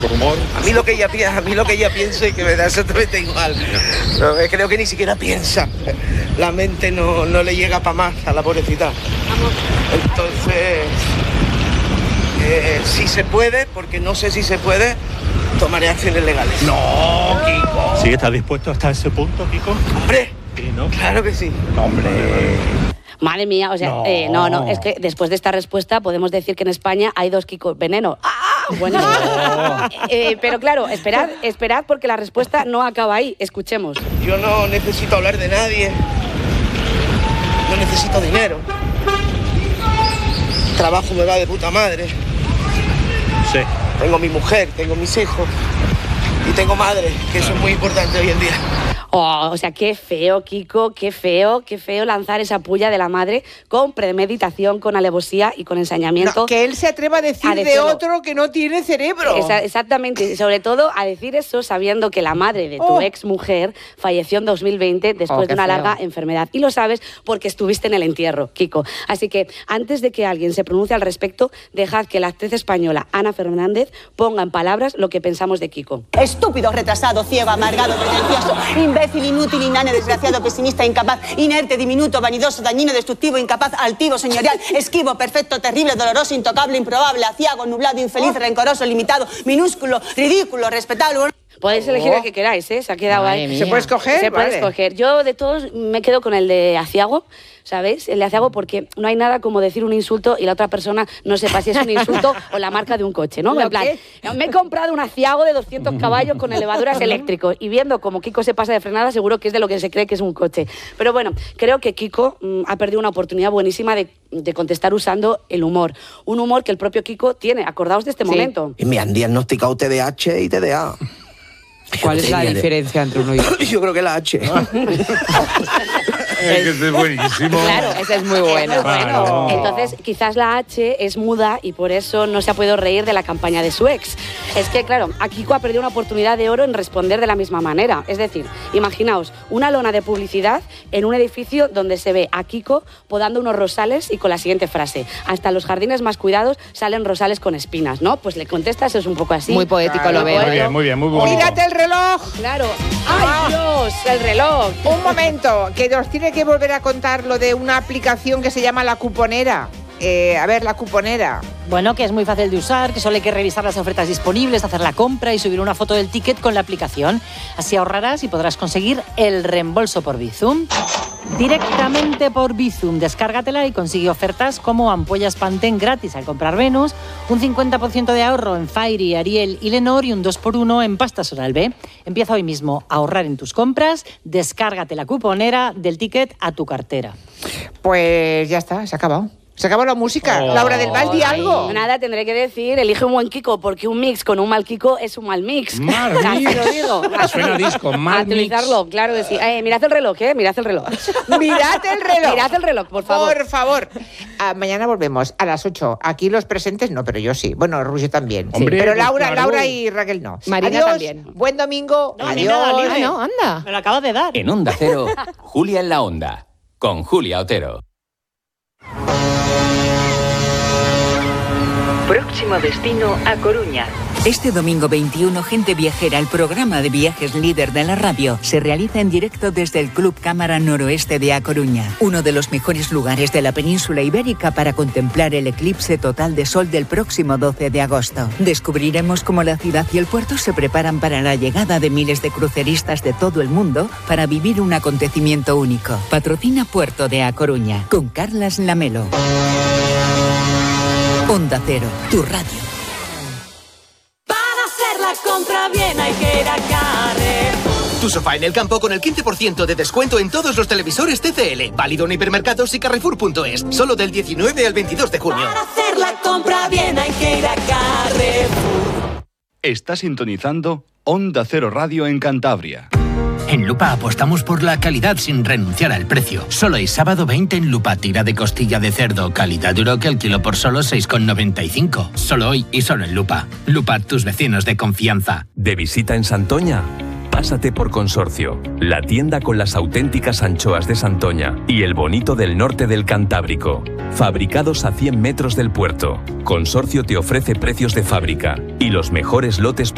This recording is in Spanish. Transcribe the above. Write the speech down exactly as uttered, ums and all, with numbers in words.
Por humor. A mí lo que ella piensa, a mí lo que ella piense que me da exactamente igual. No, creo que ni siquiera piensa. La mente no, no le llega para más a la pobrecita. Entonces, eh, si se puede, porque no sé si se puede, tomaré acciones legales. No, Kiko. ¿Sí estás dispuesto hasta ese punto, Kiko? ¡Hombre! Sí, ¿no? Claro que sí. ¡Hombre! Madre mía, o sea, no. Eh, no, no, es que después de esta respuesta podemos decir que en España hay dos Kiko Veneno. ¡Ah! Bueno, no. eh, pero claro, esperad, esperad porque la respuesta no acaba ahí. Escuchemos. Yo no necesito hablar de nadie. No necesito dinero. Trabajo me va de puta madre. Sí. Tengo mi mujer, tengo mis hijos y tengo madre, que eso es muy importante hoy en día. Oh, o sea, qué feo, Kiko, qué feo, qué feo lanzar esa puya de la madre con premeditación, con alevosía y con ensañamiento. No, que él se atreva a decir a de otro que no tiene cerebro. Esa, exactamente, y sobre todo a decir eso sabiendo que la madre de tu oh. ex mujer falleció en dos mil veinte después oh, de una feo. larga enfermedad. Y lo sabes porque estuviste en el entierro, Kiko. Así que antes de que alguien se pronuncie al respecto, dejad que la actriz española Ana Fernández ponga en palabras lo que pensamos de Kiko. Estúpido, retrasado, ciego, amargado, pretencioso, imbécil, inútil, inane, desgraciado, pesimista, incapaz, inerte, diminuto, vanidoso, dañino, destructivo, incapaz, altivo, señorial, esquivo, perfecto, terrible, doloroso, intocable, improbable, aciago, nublado, infeliz, rencoroso, limitado, minúsculo, ridículo, respetable. Podéis elegir oh. el que queráis, ¿eh? Se ha quedado Madre ahí. Mía. ¿Se puede escoger? Se puede vale. escoger. Yo de todos me quedo con el de aciago, ¿sabéis? El de aciago porque no hay nada como decir un insulto y la otra persona no sepa si es un insulto o la marca de un coche, ¿no? En plan, qué? me he comprado un aciago de doscientos caballos con elevadoras eléctricos y viendo cómo Kiko se pasa de frenada seguro que es de lo que se cree que es un coche. Pero bueno, creo que Kiko mmm, ha perdido una oportunidad buenísima de, de contestar usando el humor. Un humor que el propio Kiko tiene. Acordaos de este sí. momento. Y me han diagnosticado T D A H y T D A. ¿Cuál es la diferencia entre uno y otro? Yo creo que la H. Es que es buenísimo. Claro, ese es muy bueno. Es muy bueno. Claro. Entonces, quizás la H es muda y por eso no se ha podido reír de la campaña de su ex. Es que, claro, a Kiko ha perdido una oportunidad de oro en responder de la misma manera. Es decir, imaginaos una lona de publicidad en un edificio donde se ve a Kiko podando unos rosales y con la siguiente frase: hasta los jardines más cuidados salen rosales con espinas, ¿no? Pues le contestas, es un poco así. Muy poético, claro, lo veo. Muy bien, muy bien, muy bonito. ¡Mírate el reloj! Claro. ¡Ay, ah. Dios! El reloj. Un momento, que nos tiene que volver a contar lo de una aplicación que se llama La Cuponera. Eh, a ver, La Cuponera. Bueno, que es muy fácil de usar, que solo hay que revisar las ofertas disponibles, hacer la compra y subir una foto del ticket con la aplicación. Así ahorrarás y podrás conseguir el reembolso por Bizum. Directamente por Bizum. Descárgatela y consigue ofertas como ampollas Pantene gratis al comprar Venus, un cincuenta por ciento de ahorro en Fairy, Ariel y Lenor y un dos por uno en pastas Oral-B. Empieza hoy mismo a ahorrar en tus compras, descárgate La Cuponera del ticket a tu cartera. Pues ya está, se ha acabado. Se acabó la música. Oh, Laura del Val, di algo. Nada, tendré que decir, elige un buen Kiko, porque un mix con un mal Kiko es un mal mix. Mal Así mix. lo digo. Suena disco, mal a utilizarlo, mix. Claro que sí. Eh, mirad el reloj, ¿eh? Mirad el reloj. Mirad el reloj. Mirad el reloj, por favor. Por favor. Ah, mañana volvemos a las ocho. Aquí los presentes no, pero yo sí. Bueno, Ruyo también. Hombre, sí. Pero Laura, pues claro. Laura y Raquel no. Marina Adiós. también. Buen domingo. No, Adiós. Nada, ah, no, anda. Me lo acabas de dar. En Onda Cero, Julia en la Onda, con Julia Otero. Próximo destino a Coruña. Este domingo veintiuno, Gente Viajera, el programa de viajes líder de la radio, se realiza en directo desde el Club Cámara Noroeste de A Coruña, uno de los mejores lugares de la península ibérica para contemplar el eclipse total de sol del próximo doce de agosto. Descubriremos cómo la ciudad y el puerto se preparan para la llegada de miles de cruceristas de todo el mundo para vivir un acontecimiento único. Patrocina Puerto de A Coruña, con Carlas Lamelo. Onda Cero, tu radio. Para hacer la compra bien hay que ir a Carrefour. Tu sofá en el campo con el quince por ciento de descuento en todos los televisores T C L. Válido en hipermercados y Carrefour punto es. Solo del diecinueve al veintidós de junio. Para hacer la compra bien hay que ir a Carrefour. Está sintonizando Onda Cero Radio en Cantabria. En Lupa apostamos por la calidad sin renunciar al precio. Solo el sábado veinte en Lupa, tira de costilla de cerdo, calidad duro que el kilo por solo seis con noventa y cinco. Solo hoy y solo en Lupa. Lupa, tus vecinos de confianza. ¿De visita en Santoña? Pásate por Consorcio, la tienda con las auténticas anchoas de Santoña y el bonito del norte del Cantábrico. Fabricados a cien metros del puerto, Consorcio te ofrece precios de fábrica y los mejores lotes